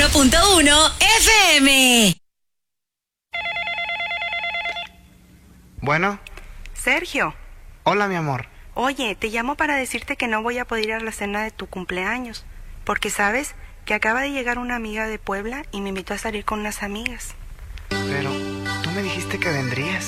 91.1 FM. Bueno. Sergio. Hola, mi amor. Oye, te llamo para decirte que no voy a poder ir a la cena de tu cumpleaños, porque sabes que acaba de llegar una amiga de Puebla y me invitó a salir con unas amigas. Pero tú me dijiste que vendrías.